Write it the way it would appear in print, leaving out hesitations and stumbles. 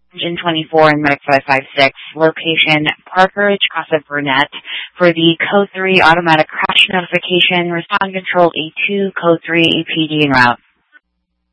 Engine 24 and Medic 556, location Parker Ridge, Casa Burnett, for the Code 3 automatic crash notification, respond control A2, Code 3 APD en route.